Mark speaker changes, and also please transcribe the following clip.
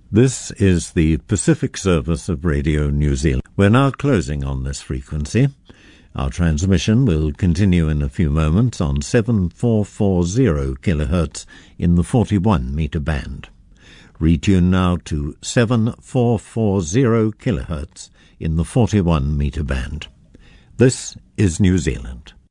Speaker 1: This is the Pacific service of Radio New Zealand. We're now closing on this frequency. Our transmission will continue in a few moments on 7440 kHz in the 41 metre band. Retune now to 7440 kHz in the 41 metre band. This is New Zealand.